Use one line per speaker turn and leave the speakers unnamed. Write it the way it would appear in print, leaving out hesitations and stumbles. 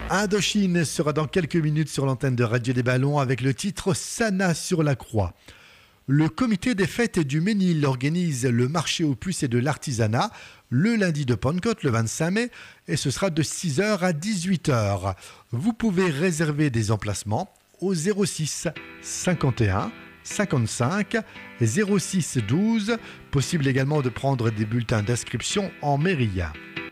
Indochine sera dans quelques minutes sur l'antenne de Radio des Ballons avec le titre Sana sur la croix. Le comité des fêtes du Ménil organise le marché aux puces et de l'artisanat le lundi de Pentecôte, le 25 mai, et ce sera de 6h à 18h. Vous pouvez réserver des emplacements au 06 51 55 06 12. Possible également de prendre des bulletins d'inscription en mairie.